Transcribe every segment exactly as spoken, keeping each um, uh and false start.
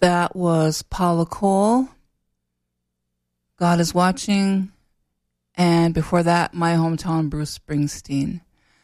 That was Paula Cole, God is Watching, and before that, My Hometown, Bruce Springsteen.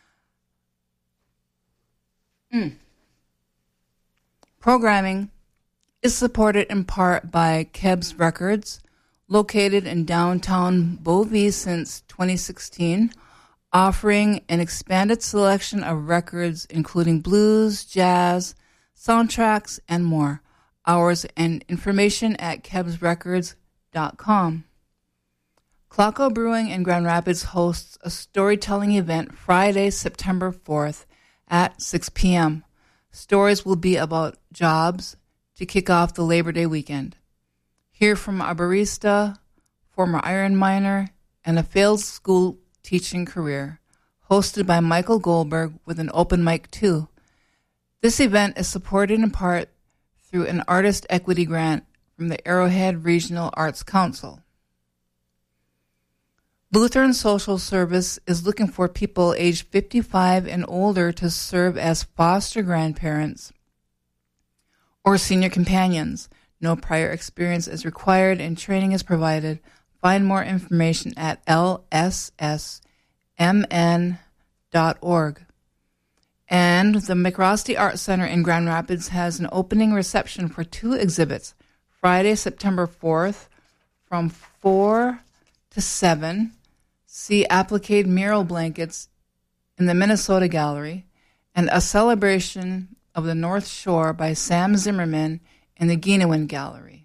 Mm. Programming is supported in part by Kebs Records, located in downtown Beauvais since twenty sixteen, offering an expanded selection of records including blues, jazz, soundtracks, and more. Hours and information at kebs records dot com. Clocko Brewing in Grand Rapids hosts a storytelling event Friday, September fourth at six p.m. Stories will be about jobs to kick off the Labor Day weekend. Hear from a barista, former iron miner, and a failed school teaching career, hosted by Michael Goldberg with an open mic too. This event is supported in part through an artist equity grant from the Arrowhead Regional Arts Council. Lutheran Social Service is looking for people aged fifty-five and older to serve as foster grandparents or senior companions. No prior experience is required and training is provided. Find more information at l s s m n dot org. And the McRosty Art Center in Grand Rapids has an opening reception for two exhibits, Friday, September fourth, from four to seven. See Applique Mural Blankets in the Minnesota Gallery, and A Celebration of the North Shore by Sam Zimmerman in the Geenawin Gallery.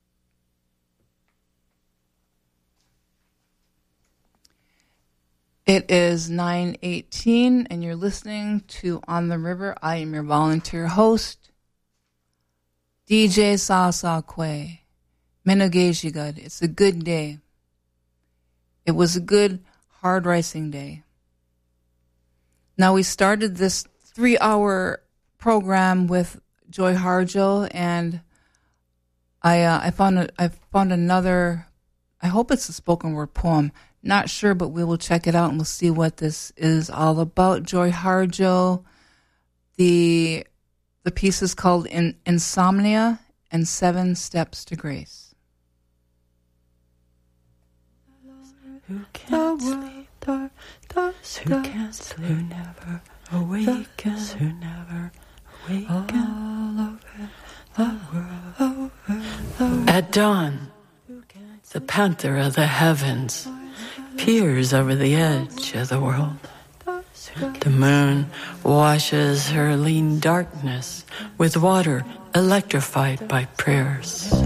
It is nine eighteen, and you're listening to On the River. I am your volunteer host, D J Sasa Kwe. Menogejigud. It's a good day. It was a good, hard racing day. Now, we started this three-hour program with Joy Harjo, and I uh, I found a, I found another. I hope it's a spoken word poem. Not sure, but we will check it out and we'll see what this is all about. Joy Harjo. The the piece is called In, Insomnia and Seven Steps to Grace. Who can't sleep, those who can't sleep, who never awakens, who never awakens, all over the world, over the world. At dawn, the panther of the heavens peers over the edge of the world. The moon washes her lean darkness with water electrified by prayers.